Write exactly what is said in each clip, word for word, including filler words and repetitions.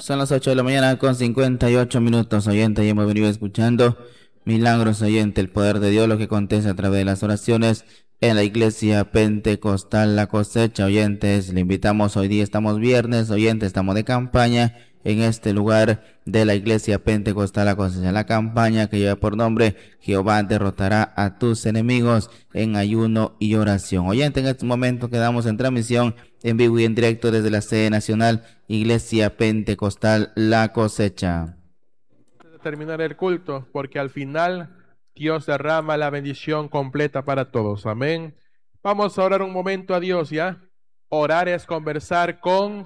Son las ocho de la mañana con cincuenta y ocho minutos, oyente, y hemos venido escuchando Milagros, oyente, el poder de Dios, lo que acontece a través de las oraciones en la Iglesia Pentecostal La Cosecha, oyentes. Le invitamos, hoy día estamos viernes, oyentes, estamos de campaña en este lugar de la Iglesia Pentecostal La Cosecha, la campaña que lleva por nombre Jehová derrotará a tus enemigos en ayuno y oración. Oyente, en este momento quedamos en transmisión en vivo y en directo desde la sede nacional Iglesia Pentecostal La Cosecha. De terminar el culto, porque al final Dios derrama la bendición completa para todos. Amén. Vamos a orar un momento a Dios, ¿ya? Orar es conversar con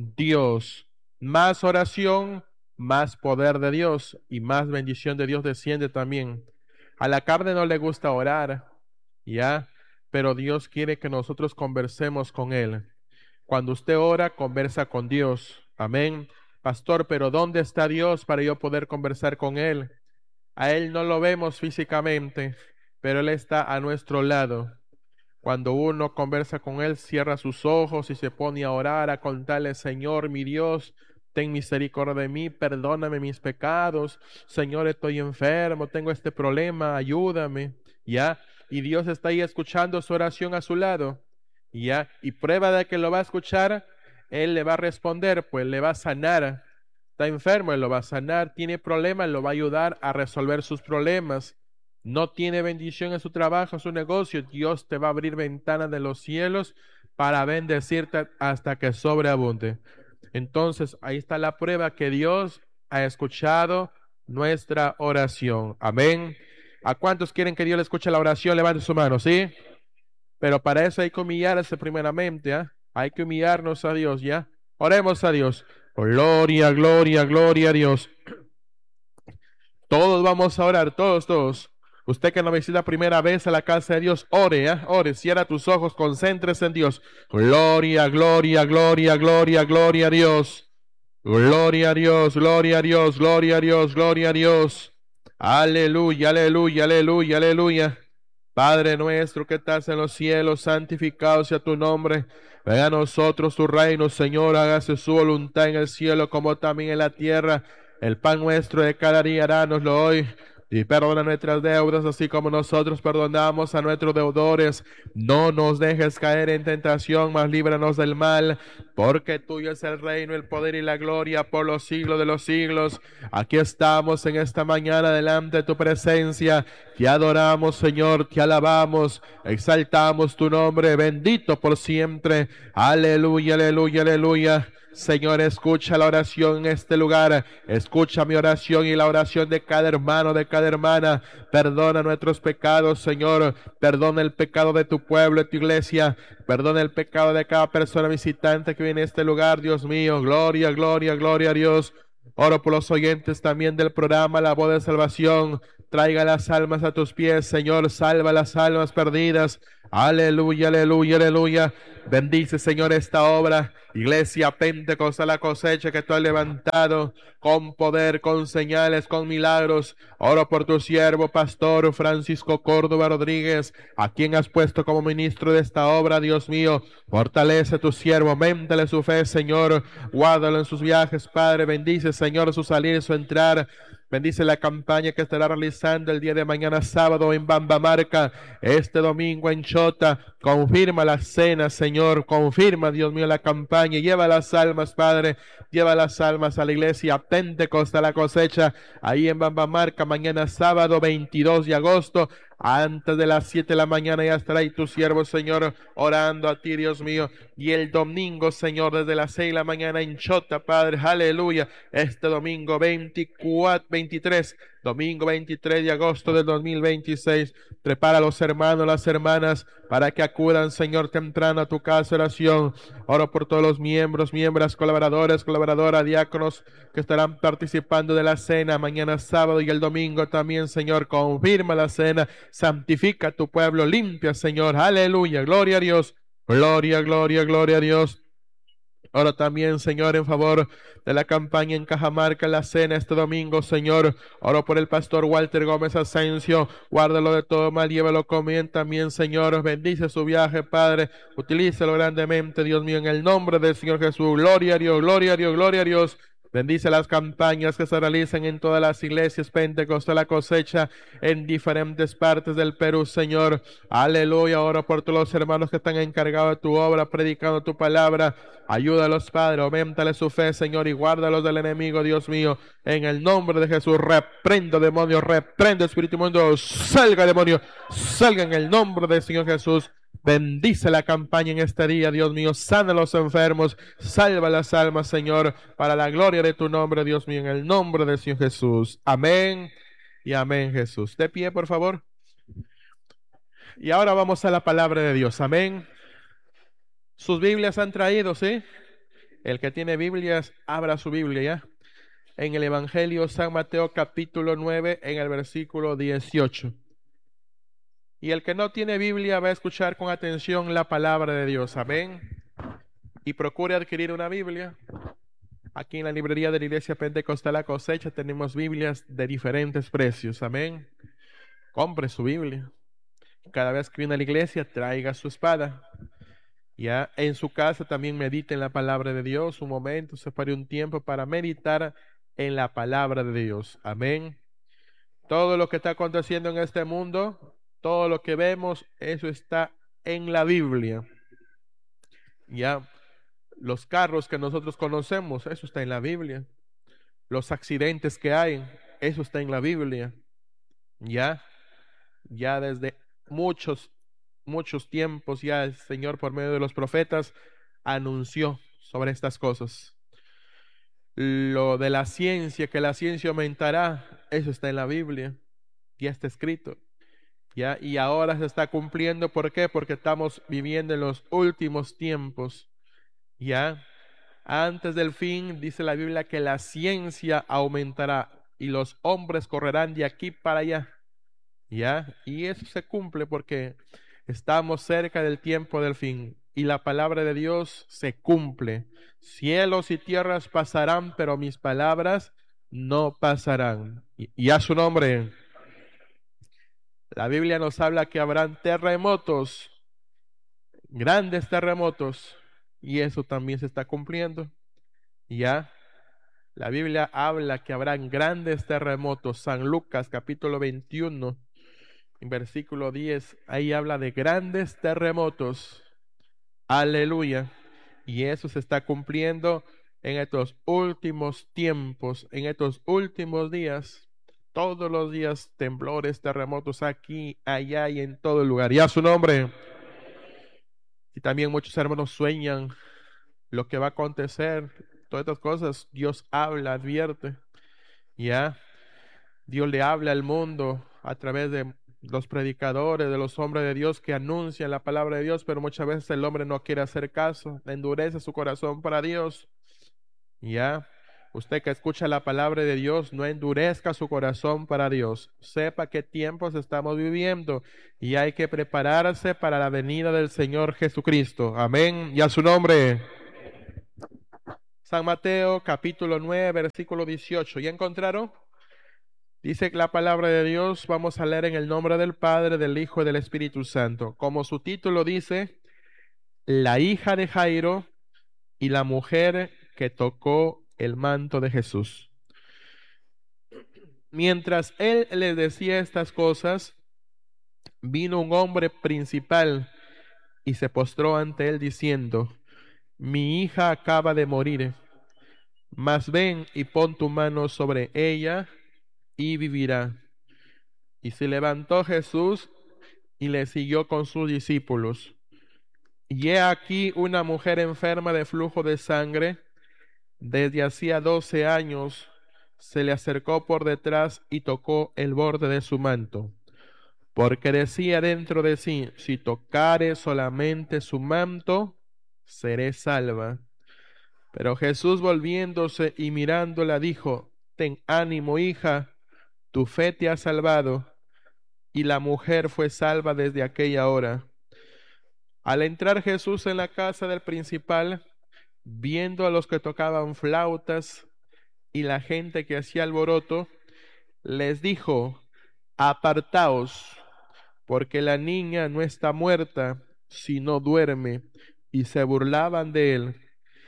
Dios. Más oración, más poder de Dios y más bendición de Dios desciende también. A la carne no le gusta orar, ¿ya? Pero Dios quiere que nosotros conversemos con Él. Cuando usted ora, conversa con Dios. Amén. Pastor, pero ¿dónde está Dios para yo poder conversar con Él? A Él no lo vemos físicamente, pero Él está a nuestro lado. Cuando uno conversa con Él, cierra sus ojos y se pone a orar, a contarle: Señor, mi Dios, ten misericordia de mí, perdóname mis pecados. Señor, estoy enfermo, tengo este problema, ayúdame. ¿Ya? Y Dios está ahí escuchando su oración a su lado. ¿Ya? Y prueba de que lo va a escuchar, Él le va a responder, pues le va a sanar. Está enfermo, Él lo va a sanar. Tiene problemas, Él lo va a ayudar a resolver sus problemas. No tiene bendición en su trabajo, en su negocio, Dios te va a abrir ventanas de los cielos para bendecirte hasta que sobreabunde. Entonces, ahí está la prueba que Dios ha escuchado nuestra oración. Amén. ¿A cuántos quieren que Dios le escuche la oración? Levanten su mano, ¿sí? Pero para eso hay que humillarse primeramente, ¿eh? Hay que humillarnos a Dios, ¿ya? Oremos a Dios. Gloria, gloria, gloria a Dios. Todos vamos a orar, todos, todos. Usted que no visita la primera vez a la casa de Dios, ore, ¿eh? Ore, cierra tus ojos, concéntrese en Dios. Gloria, gloria, gloria, gloria, gloria a Dios. Gloria a Dios, gloria a Dios, gloria a Dios, gloria a Dios. Aleluya, aleluya, aleluya, aleluya. Padre nuestro que estás en los cielos, santificado sea tu nombre. Venga a nosotros tu reino, Señor, hágase su voluntad en el cielo como también en la tierra. El pan nuestro de cada día dánoslo hoy. Y perdona nuestras deudas, así como nosotros perdonamos a nuestros deudores. No nos dejes caer en tentación, mas líbranos del mal, porque tuyo es el reino, el poder y la gloria por los siglos de los siglos. Aquí estamos en esta mañana delante de tu presencia. Te adoramos, Señor, te alabamos, exaltamos tu nombre, bendito por siempre. Aleluya, aleluya, aleluya. Señor, escucha la oración en este lugar, escucha mi oración y la oración de cada hermano, de cada hermana. Perdona nuestros pecados, Señor, perdona el pecado de tu pueblo, de tu iglesia, perdona el pecado de cada persona visitante que viene a este lugar, Dios mío. Gloria, gloria, gloria a Dios. Oro por los oyentes también del programa La Voz de Salvación. Traiga las almas a tus pies, Señor, salva las almas perdidas. Aleluya, aleluya, aleluya. Bendice, Señor, esta obra. Iglesia Pentecostal La Cosecha que tú has levantado con poder, con señales, con milagros. Oro por tu siervo, Pastor Francisco Córdoba Rodríguez, a quien has puesto como ministro de esta obra, Dios mío. Fortalece a tu siervo, auméntale su fe, Señor. Guárdalo en sus viajes, Padre. Bendice, Señor, su salir y su entrar. Bendice la campaña que estará realizando el día de mañana sábado en Bambamarca, este domingo en Chota. Confirma la cena, Señor, confirma, Dios mío, la campaña. Lleva las almas, Padre, lleva las almas a la iglesia Pentecostal La Cosecha, ahí en Bambamarca, mañana sábado veintidós de agosto. Antes de las siete de la mañana ya estará ahí tu siervo, Señor, orando a ti, Dios mío. Y el domingo, Señor, desde las seis de la mañana en Chota, Padre, aleluya. Este domingo veinticuatro, veintitrés, domingo veintitrés de agosto del dos mil veintiséis. Prepara a los hermanos, las hermanas, para que acudan, Señor, temprano a tu casa de oración. Oro por todos los miembros, miembros, colaboradores, colaboradoras, diáconos que estarán participando de la cena mañana sábado y el domingo también, Señor. Confirma la cena, santifica a tu pueblo, limpia, Señor. Aleluya, gloria a Dios, gloria, gloria, gloria a Dios. Oro también, Señor, en favor de la campaña en Cajamarca, la cena este domingo, Señor. Oro por el pastor Walter Gómez Asensio. Guárdalo de todo mal, llévalo con bien también, Señor. Bendice su viaje, Padre. Utilízalo grandemente, Dios mío, en el nombre del Señor Jesús. Gloria a Dios, gloria a Dios, gloria a Dios. Bendice las campañas que se realizan en todas las iglesias Pentecostal La Cosecha en diferentes partes del Perú, Señor. Aleluya. Oro por todos los hermanos que están encargados de tu obra, predicando tu palabra. Ayúdalos, Padre. Aumentale su fe, Señor, y guárdalos del enemigo, Dios mío. En el nombre de Jesús, reprendo demonio, reprendo espíritu inmundo. Salga, demonio, salga en el nombre del Señor Jesús. Bendice la campaña en este día, Dios mío. Sana a los enfermos, salva las almas, Señor, para la gloria de tu nombre, Dios mío, en el nombre del Señor Jesús. Amén y amén, Jesús. De pie, por favor. Y ahora vamos a la palabra de Dios. Amén. Sus Biblias han traído, ¿sí? El que tiene Biblias, abra su Biblia ya. En el Evangelio San Mateo capítulo nueve, en el versículo dieciocho. Y el que no tiene Biblia va a escuchar con atención la palabra de Dios. Amén. Y procure adquirir una Biblia. Aquí en la librería de la Iglesia Pentecostal La Cosecha tenemos Biblias de diferentes precios. Amén. Compre su Biblia. Cada vez que viene a la iglesia, traiga su espada. Ya en su casa también medite en la palabra de Dios. Un momento, separe un tiempo para meditar en la palabra de Dios. Amén. Todo lo que está aconteciendo en este mundo, todo lo que vemos, eso está en la Biblia. Ya, los carros que nosotros conocemos, eso está en la Biblia. Los accidentes que hay, eso está en la Biblia. Ya, ya desde muchos, muchos tiempos ya el Señor por medio de los profetas anunció sobre estas cosas. Lo de la ciencia, que la ciencia aumentará, eso está en la Biblia. Ya está escrito. ¿Ya? Y ahora se está cumpliendo. ¿Por qué? Porque estamos viviendo en los últimos tiempos. ¿Ya? Antes del fin, dice la Biblia, que la ciencia aumentará y los hombres correrán de aquí para allá. ¿Ya? Y eso se cumple porque estamos cerca del tiempo del fin y la palabra de Dios se cumple. Cielos y tierras pasarán, pero mis palabras no pasarán. Y, y a su nombre. La Biblia nos habla que habrán terremotos, grandes terremotos, y eso también se está cumpliendo. Ya, la Biblia habla que habrán grandes terremotos. San Lucas capítulo veintiuno, en versículo diez, ahí habla de grandes terremotos. Aleluya. Y eso se está cumpliendo en estos últimos tiempos, en estos últimos días. Todos los días temblores, terremotos aquí, allá y en todo lugar. Y a su nombre. Y también muchos hermanos sueñan lo que va a acontecer. Todas estas cosas Dios habla, advierte. Ya. Dios le habla al mundo a través de los predicadores, de los hombres de Dios que anuncian la palabra de Dios, pero muchas veces el hombre no quiere hacer caso, endurece su corazón para Dios. Ya. Usted que escucha la palabra de Dios, no endurezca su corazón para Dios. Sepa qué tiempos estamos viviendo y hay que prepararse para la venida del Señor Jesucristo. Amén. Y a su nombre. San Mateo, capítulo nueve, versículo dieciocho. ¿Ya encontraron? Dice la palabra de Dios, vamos a leer en el nombre del Padre, del Hijo y del Espíritu Santo. Como su título dice, la hija de Jairo y la mujer que tocó el manto de Jesús. Mientras él les decía estas cosas, vino un hombre principal y se postró ante él diciendo, mi hija acaba de morir, mas ven y pon tu mano sobre ella y vivirá. Y se levantó Jesús y le siguió con sus discípulos. Y he aquí una mujer enferma de flujo de sangre, desde hacía doce años, se le acercó por detrás y tocó el borde de su manto, porque decía dentro de sí, si tocare solamente su manto, seré salva. Pero Jesús volviéndose y mirándola dijo, ten ánimo, hija, tu fe te ha salvado. Y la mujer fue salva desde aquella hora. Al entrar Jesús en la casa del principal, viendo a los que tocaban flautas y la gente que hacía alboroto, les dijo, apartaos, porque la niña no está muerta, sino duerme. Y se burlaban de él.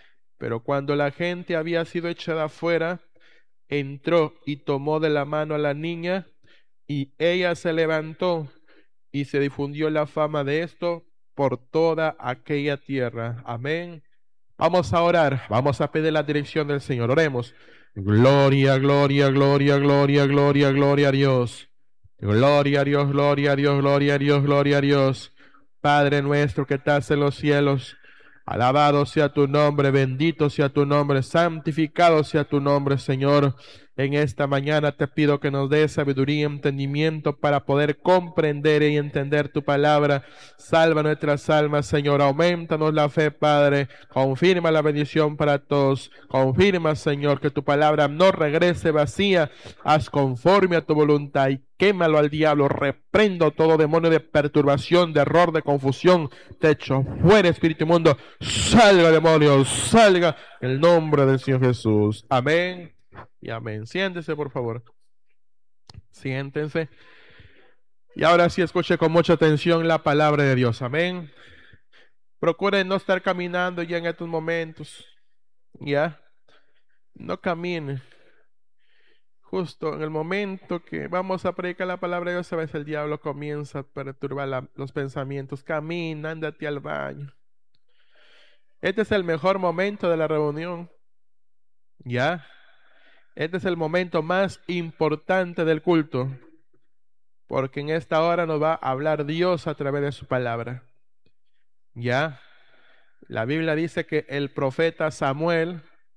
Pero cuando la gente había sido echada afuera, entró y tomó de la mano a la niña, y ella se levantó, y se difundió la fama de esto por toda aquella tierra. Amén. Vamos a orar, vamos a pedir la dirección del Señor. Oremos. Gloria, gloria, gloria, gloria, gloria, gloria a Dios. Gloria a Dios, gloria a Dios, gloria a Dios, gloria a Dios. Padre nuestro que estás en los cielos, alabado sea tu nombre, bendito sea tu nombre, santificado sea tu nombre, Señor. En esta mañana te pido que nos des sabiduría y entendimiento para poder comprender y entender tu palabra. Salva nuestras almas, Señor. Aumentanos la fe, Padre. Confirma la bendición para todos. Confirma, Señor, que tu palabra no regrese vacía. Haz conforme a tu voluntad y quémalo al diablo. Reprendo todo demonio de perturbación, de error, de confusión. Te echo fuera, espíritu inmundo. Salga, demonio, salga. En el nombre del Señor Jesús. Amén y amén. Siéntese, por favor. Siéntense. Y ahora sí escuche con mucha atención la palabra de Dios. Amén. Procure no estar caminando ya en estos momentos. Ya. No camine. Justo en el momento que vamos a predicar la palabra de Dios, a veces el diablo comienza a perturbar la, los pensamientos. Camina, ándate al baño. Este es el mejor momento de la reunión. Ya. Este es el momento más importante del culto. Porque en esta hora nos va a hablar Dios a través de su palabra. Ya. La Biblia dice que el profeta Samuel,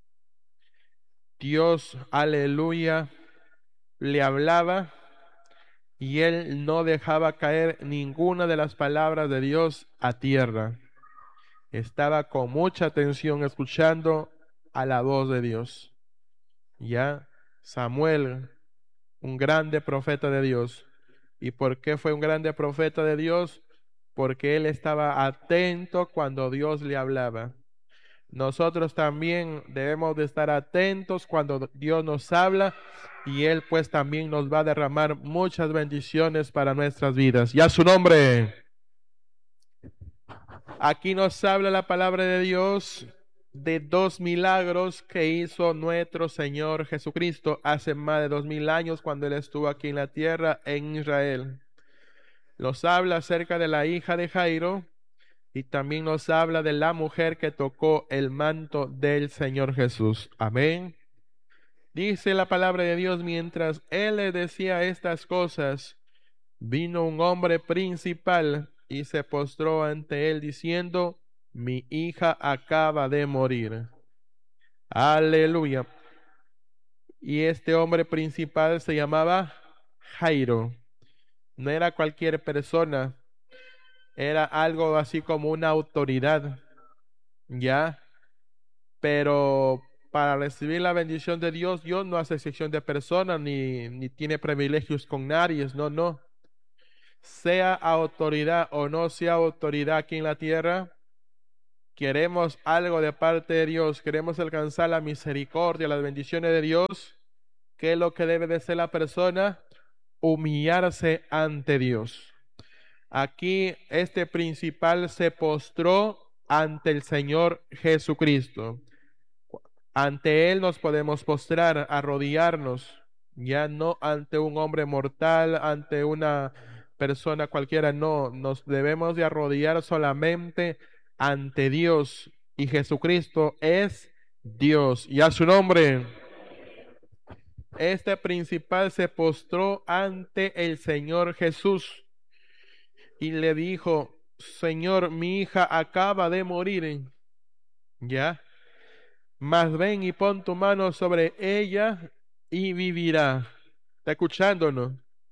Dios, aleluya, le hablaba y él no dejaba caer ninguna de las palabras de Dios a tierra. Estaba con mucha atención escuchando a la voz de Dios. Ya, Samuel, un grande profeta de Dios. ¿Y por qué fue un grande profeta de Dios? Porque él estaba atento cuando Dios le hablaba. Nosotros también debemos de estar atentos cuando Dios nos habla y Él pues también nos va a derramar muchas bendiciones para nuestras vidas. Y a su nombre. Aquí nos habla la palabra de Dios de dos milagros que hizo nuestro Señor Jesucristo hace más de dos mil años cuando Él estuvo aquí en la tierra en Israel. Nos habla acerca de la hija de Jairo. Y también nos habla de la mujer que tocó el manto del Señor Jesús. Amén. Dice la palabra de Dios, mientras él le decía estas cosas, vino un hombre principal y se postró ante él diciendo, mi hija acaba de morir. Aleluya. Y este hombre principal se llamaba Jairo. No era cualquier persona. Era algo así como una autoridad, ¿ya? Pero para recibir la bendición de Dios, Dios no hace excepción de personas, ni, ni tiene privilegios con nadie, no, no. Sea autoridad o no sea autoridad aquí en la tierra, queremos algo de parte de Dios, queremos alcanzar la misericordia, las bendiciones de Dios. ¿Qué es lo que debe de ser la persona? Humillarse ante Dios. Aquí este principal se postró ante el Señor Jesucristo. Ante Él nos podemos postrar, arrodillarnos, ya no ante un hombre mortal, ante una persona cualquiera, no, nos debemos de arrodillar solamente ante Dios, y Jesucristo es Dios, y a su nombre. Este principal se postró ante el Señor Jesús y le dijo, Señor, mi hija acaba de morir, ¿ya? Mas ven y pon tu mano sobre ella y vivirá. ¿Está escuchándonos?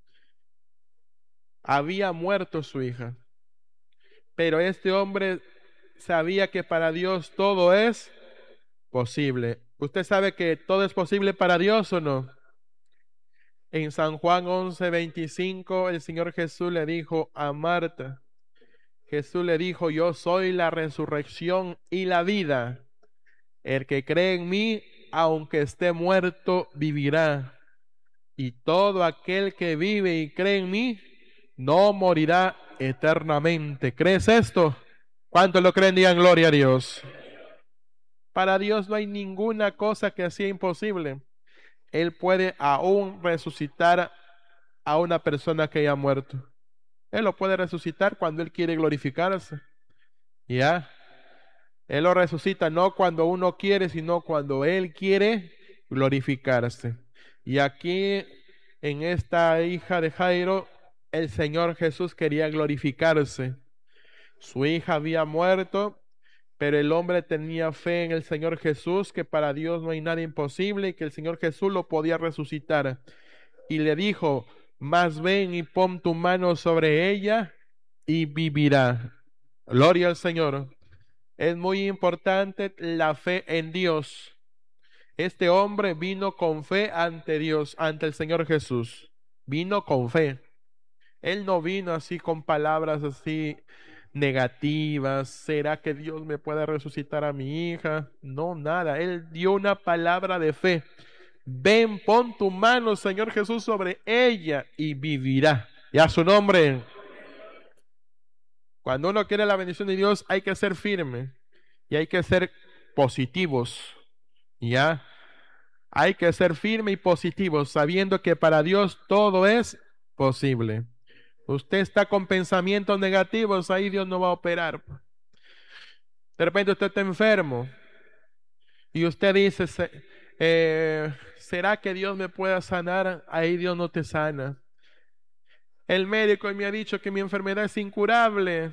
Había muerto su hija, pero este hombre sabía que para Dios todo es posible. ¿Usted sabe que todo es posible para Dios o no? En San Juan once veinticinco el Señor Jesús le dijo a Marta, Jesús le dijo, yo soy la resurrección y la vida. El que cree en mí, aunque esté muerto, vivirá. Y todo aquel que vive y cree en mí, no morirá eternamente. ¿Crees esto? ¿Cuántos lo creen? Digan gloria a Dios. Para Dios no hay ninguna cosa que sea imposible. Él puede aún resucitar a una persona que haya muerto. Él lo puede resucitar cuando Él quiere glorificarse. ¿Ya? Él lo resucita no cuando uno quiere, sino cuando Él quiere glorificarse. Y aquí, en esta hija de Jairo, el Señor Jesús quería glorificarse. Su hija había muerto, pero el hombre tenía fe en el Señor Jesús, que para Dios no hay nada imposible y que el Señor Jesús lo podía resucitar. Y le dijo, más ven y pon tu mano sobre ella y vivirá. Gloria al Señor. Es muy importante la fe en Dios. Este hombre vino con fe ante Dios, ante el Señor Jesús. Vino con fe. Él no vino así con palabras así negativas. ¿Será que Dios me puede resucitar a mi hija? No, nada. Él dio una palabra de fe. Ven, pon tu mano, Señor Jesús, sobre ella y vivirá. Y a su nombre. Cuando uno quiere la bendición de Dios, hay que ser firme y hay que ser positivos. ¿Ya? Hay que ser firme y positivos, sabiendo que para Dios todo es posible. Usted está con pensamientos negativos, ahí Dios no va a operar. De repente usted está enfermo y usted dice, eh, ¿será que Dios me pueda sanar? Ahí Dios no te sana. El médico me ha dicho que mi enfermedad es incurable.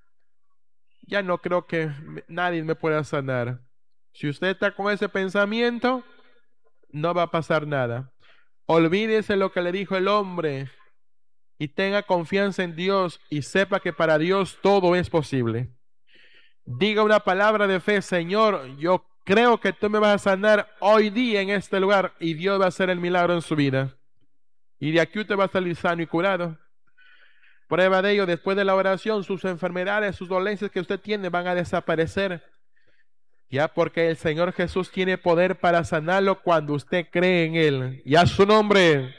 Ya no creo que nadie me pueda sanar. Si usted está con ese pensamiento, no va a pasar nada. Olvídese lo que le dijo el hombre y tenga confianza en Dios y sepa que para Dios todo es posible. Diga una palabra de fe, Señor, yo creo que tú me vas a sanar hoy día en este lugar y Dios va a hacer el milagro en su vida. Y de aquí usted va a salir sano y curado. Prueba de ello, después de la oración, sus enfermedades, sus dolencias que usted tiene van a desaparecer. Ya, porque el Señor Jesús tiene poder para sanarlo cuando usted cree en Él. Y a su nombre.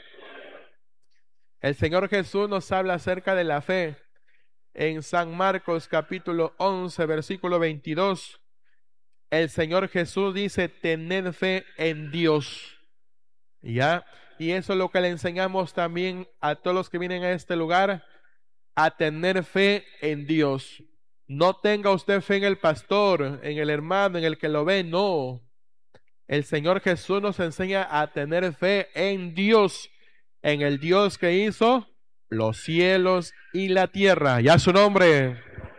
El Señor Jesús nos habla acerca de la fe. En San Marcos capítulo once, versículo veintidós, el Señor Jesús dice, tened fe en Dios. ¿Ya? Y eso es lo que le enseñamos también a todos los que vienen a este lugar, a tener fe en Dios. No tenga usted fe en el pastor, en el hermano, en el que lo ve, no. El Señor Jesús nos enseña a tener fe en Dios, en el Dios que hizo los cielos y la tierra. Ya su nombre.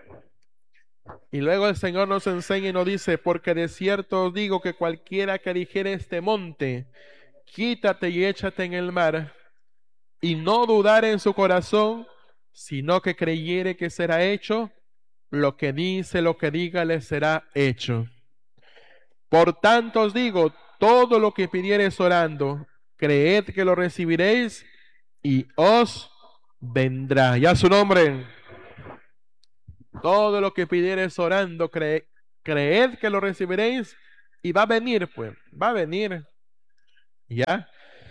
Y luego el Señor nos enseña y nos dice, porque de cierto os digo que cualquiera que dijere este monte, quítate y échate en el mar, y no dudare en su corazón, sino que creyere que será hecho, lo que dice, lo que diga, le será hecho. Por tanto os digo, todo lo que pidiereis orando, creed que lo recibiréis y os vendrá. Ya su nombre. Todo lo que pidiereis orando, cre creed que lo recibiréis y va a venir, pues, va a venir. ¿Ya?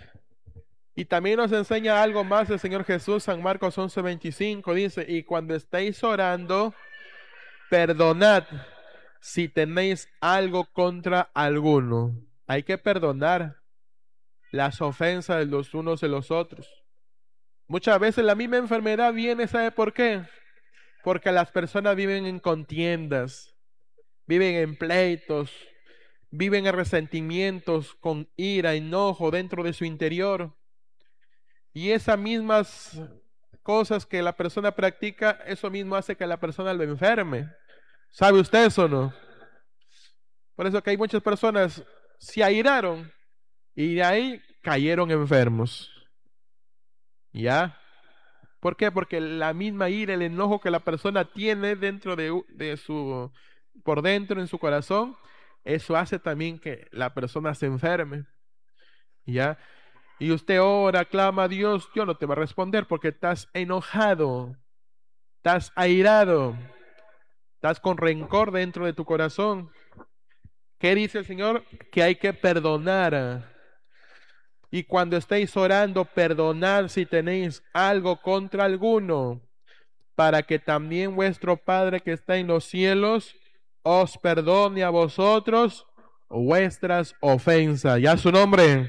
Y también nos enseña algo más el Señor Jesús, San Marcos once veinticinco, dice, y cuando estéis orando, perdonad si tenéis algo contra alguno. Hay que perdonar las ofensas de los unos de los otros. Muchas veces la misma enfermedad viene, ¿sabe por qué? Porque las personas viven en contiendas, viven en pleitos, viven en resentimientos, con ira, enojo dentro de su interior. Y esas mismas cosas que la persona practica, eso mismo hace que la persona lo enferme. ¿Sabe usted eso o no? Por eso que hay muchas personas se airaron y de ahí cayeron enfermos. ¿Ya? ¿Por qué? Porque la misma ira, el enojo que la persona tiene dentro de, de su, por dentro en su corazón, eso hace también que la persona se enferme. ¿Ya? Y usted ora, clama a Dios, Dios no te va a responder porque estás enojado, estás airado, estás con rencor dentro de tu corazón. ¿Qué dice el Señor? Que hay que perdonar. Y cuando estéis orando, perdonad si tenéis algo contra alguno, para que también vuestro Padre que está en los cielos os perdone a vosotros vuestras ofensas. Ya su nombre.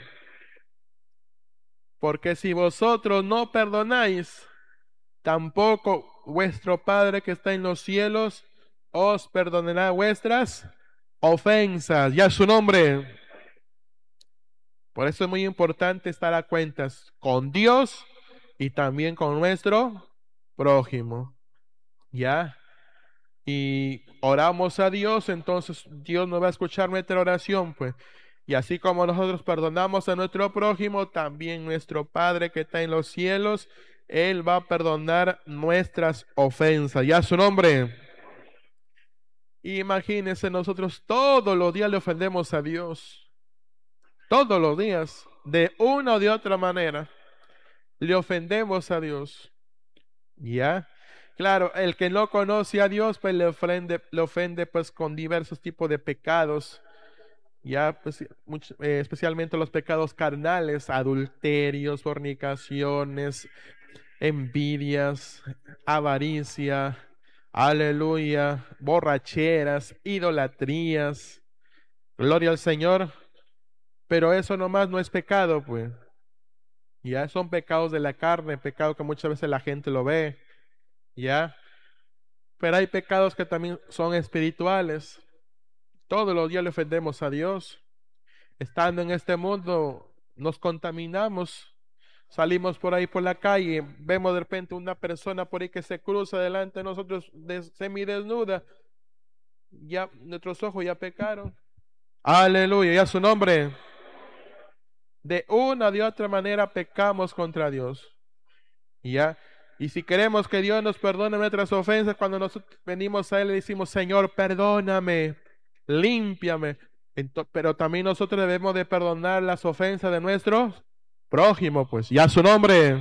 Porque si vosotros no perdonáis, tampoco vuestro Padre que está en los cielos os perdonará vuestras ofensas. Ya su nombre. Por eso es muy importante estar a cuentas con Dios y también con nuestro prójimo. ¿Ya? Y oramos a Dios, entonces Dios nos va a escuchar nuestra oración, pues. Y así como nosotros perdonamos a nuestro prójimo, también nuestro Padre que está en los cielos, Él va a perdonar nuestras ofensas. Ya su nombre. Imagínense, nosotros todos los días le ofendemos a Dios. Todos los días, de una o de otra manera, le ofendemos a Dios. ¿Ya? Claro, el que no conoce a Dios, pues le ofende, le ofende pues con diversos tipos de pecados, ya pues mucho- eh, especialmente los pecados carnales, adulterios, fornicaciones, envidias, avaricia, aleluya, borracheras, idolatrías, gloria al Señor, pero eso nomás no es pecado, pues, ya son pecados de la carne, pecado que muchas veces la gente lo ve, ya. Pero hay pecados que también son espirituales. Todos los días le ofendemos a Dios. Estando en este mundo, nos contaminamos. Salimos por ahí por la calle, vemos de repente una persona por ahí que se cruza delante de nosotros des- semidesnuda. Ya nuestros ojos ya pecaron. Aleluya, ya su nombre. De una o de otra manera pecamos contra Dios. ¿Ya? Y si queremos que Dios nos perdone nuestras ofensas, cuando nosotros venimos a Él le decimos, Señor, perdóname, límpiame. Ento- pero también nosotros debemos de perdonar las ofensas de nuestros prójimos, pues. Ya su nombre,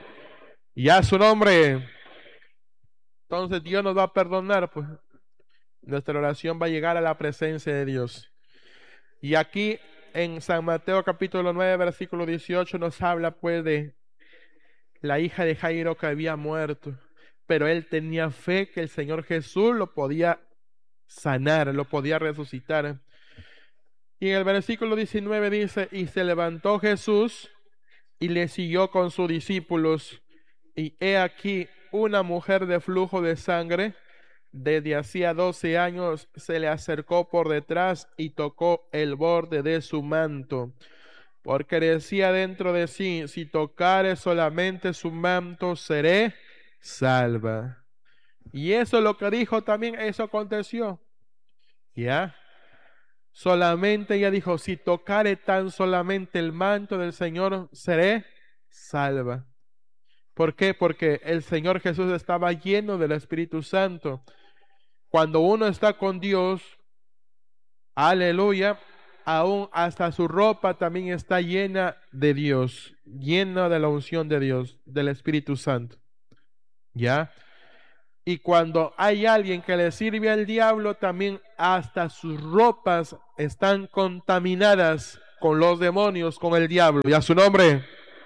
ya su nombre. Entonces Dios nos va a perdonar, pues. Nuestra oración va a llegar a la presencia de Dios. Y aquí en San Mateo capítulo nueve, versículo dieciocho nos habla, pues, de la hija de Jairo que había muerto, pero él tenía fe que el Señor Jesús lo podía sanar, lo podía resucitar. Y en el versículo diecinueve dice, y se levantó Jesús y le siguió con sus discípulos, y he aquí una mujer de flujo de sangre, desde hacía doce años, se le acercó por detrás y tocó el borde de su manto, porque decía dentro de sí, si tocare solamente su manto, seré salva. Y eso es lo que dijo también, eso aconteció. ¿Ya? Solamente ella dijo, si tocare tan solamente el manto del Señor, seré salva. ¿Por qué? Porque el Señor Jesús estaba lleno del Espíritu Santo. Cuando uno está con Dios, aleluya, aún hasta su ropa también está llena de Dios, llena de la unción de Dios, del Espíritu Santo. ¿Ya? Y cuando hay alguien que le sirve al diablo, también hasta sus ropas están contaminadas con los demonios, con el diablo. ¿Ya su nombre?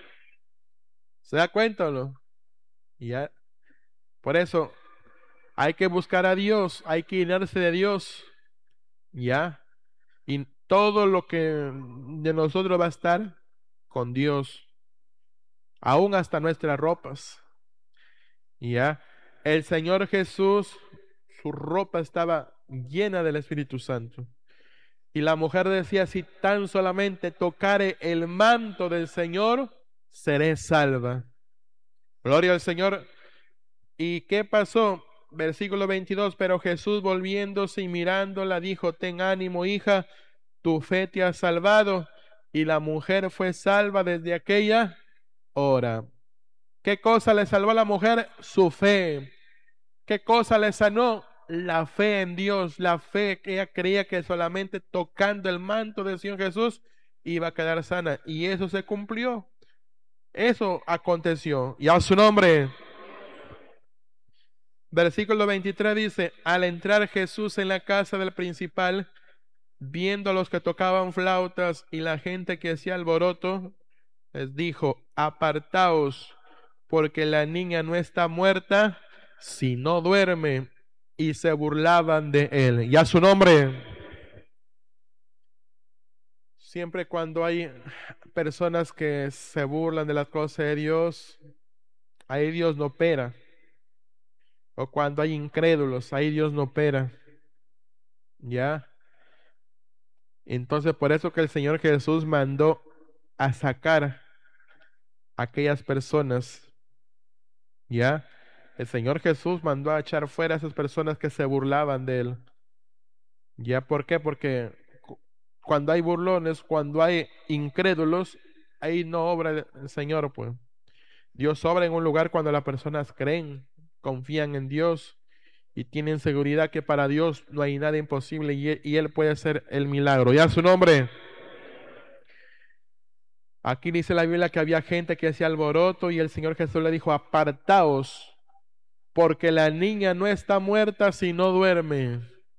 ¿Se da cuenta o no? ¿Ya? Por eso hay que buscar a Dios, hay que llenarse de Dios. ¿Ya? Y todo lo que de nosotros va a estar con Dios, aún hasta nuestras ropas. ¿Ya? El Señor Jesús, su ropa estaba llena del Espíritu Santo. Y la mujer decía, si tan solamente tocare el manto del Señor, seré salva. Gloria al Señor. ¿Y qué pasó? Versículo veintidós, pero Jesús volviéndose y mirándola dijo, ten ánimo, hija, tu fe te ha salvado. Y la mujer fue salva desde aquella hora. ¿Qué cosa le salvó a la mujer? Su fe. ¿Qué cosa le sanó? La fe en Dios, la fe que ella creía que solamente tocando el manto del Señor Jesús iba a quedar sana. Y eso se cumplió. Eso aconteció. Y a su nombre. Versículo veintitrés dice, al entrar Jesús en la casa del principal, viendo a los que tocaban flautas y la gente que hacía alboroto, les dijo, apartaos, porque la niña no está muerta, sino duerme. Y se burlaban de él. ¿Y a su nombre? siempre cuando hay personas que se burlan de las cosas de Dios, ahí Dios no opera. O cuando hay incrédulos, ahí Dios no opera. ¿Ya? Entonces por eso que el Señor Jesús mandó a sacar a aquellas personas. ¿Ya? El Señor Jesús mandó a echar fuera a esas personas que se burlaban de Él. ¿Ya? ¿Por qué? Porque cu- cuando hay burlones, cuando hay incrédulos, ahí no obra el el Señor, pues. Dios obra en un lugar cuando las personas creen, confían en Dios y tienen seguridad que para Dios no hay nada imposible y Él, y él puede hacer el milagro. Ya su nombre. Aquí dice la Biblia que había gente que hacía alboroto y el Señor Jesús le dijo, apartaos, porque la niña no está muerta sino duerme.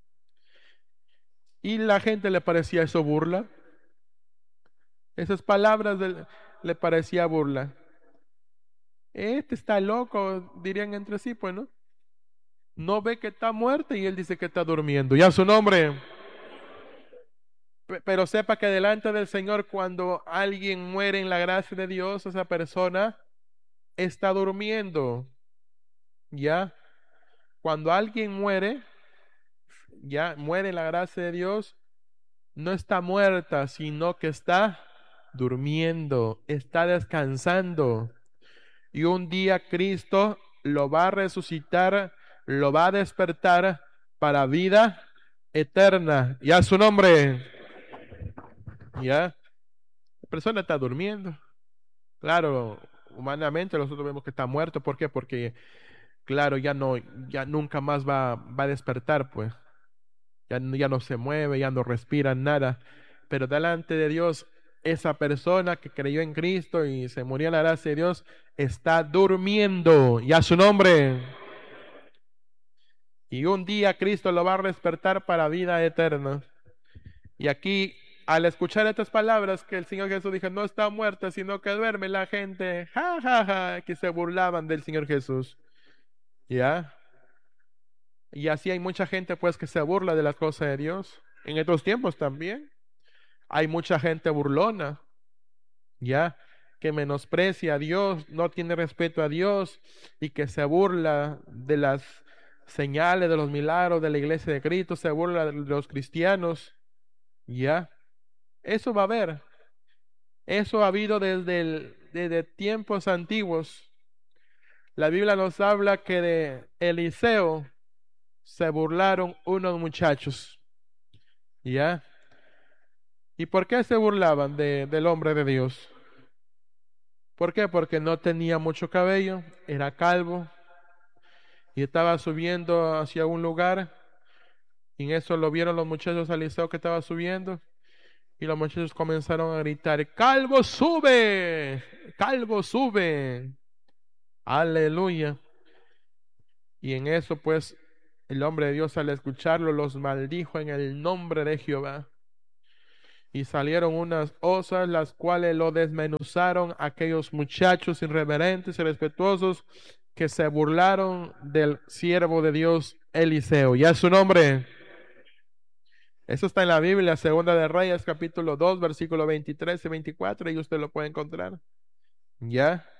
Y la gente le parecía eso burla. Esas palabras del- le parecía burla. Este está loco, dirían entre sí, pues, ¿no? No ve que está muerta y él dice que está durmiendo. Ya su nombre. Pe- Pero sepa que delante del Señor, cuando alguien muere en la gracia de Dios, esa persona está durmiendo. Ya. Cuando alguien muere, ya muere en la gracia de Dios, no está muerta, sino que está durmiendo, está descansando. Y un día Cristo lo va a resucitar, lo va a despertar para vida eterna. Ya su nombre. Ya. La persona está durmiendo. Claro, humanamente nosotros vemos que está muerto. ¿Por qué? Porque, claro, ya no, ya nunca más va, va a despertar, pues. Ya, no- ya no se mueve, ya no respira nada. Pero delante de Dios, esa persona que creyó en Cristo y se murió en la gracia de Dios, está durmiendo. Ya su nombre. Y un día Cristo lo va a despertar para vida eterna. Y aquí, al escuchar estas palabras que el Señor Jesús dijo, no está muerta, sino que duerme, la gente, ja, ja, ja, que se burlaban del Señor Jesús. ¿Ya? Y así hay mucha gente pues que se burla de las cosas de Dios. En estos tiempos también hay mucha gente burlona, ¿ya? Que menosprecia a Dios, no tiene respeto a Dios y que se burla de las señales, de los milagros de la iglesia de Cristo, se burla de los cristianos, ¿ya? Eso va a haber. Eso ha habido desde, el- desde tiempos antiguos. La Biblia nos habla que de Eliseo se burlaron unos muchachos, ¿ya? ¿Y por qué se burlaban de- del hombre de Dios? ¿Por qué? Porque no tenía mucho cabello, era calvo y estaba subiendo hacia un lugar y en eso lo vieron los muchachos a Eliseo que estaba subiendo y los muchachos comenzaron a gritar, ¡Calvo sube! ¡Calvo sube! Aleluya. Y en eso pues el hombre de Dios al escucharlo los maldijo en el nombre de Jehová. Y salieron unas osas las cuales lo desmenuzaron aquellos muchachos irreverentes y respetuosos que se burlaron del siervo de Dios Eliseo. ¿Ya es su nombre? Eso está en la Biblia, Segunda de Reyes, capítulo dos, versículo veintitrés y veinticuatro, y usted lo puede encontrar. ¿Ya?